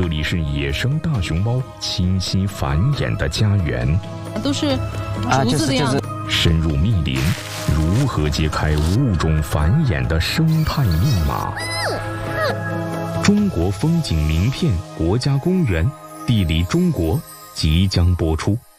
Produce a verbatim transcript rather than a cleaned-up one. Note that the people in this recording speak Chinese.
这里是野生大熊猫栖息繁衍的家园， 都是竹子的样子。 深入密林，如何揭开物种繁衍的生态密码？中国风景名片国家公园，地理中国即将播出。